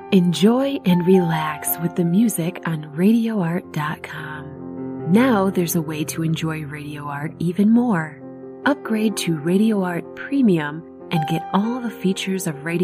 Enjoy and relax with the music on RadioArt.com. Now there's a way to enjoy Radio Art even more. Upgrade to Radio Art Premium and get all the features of Radio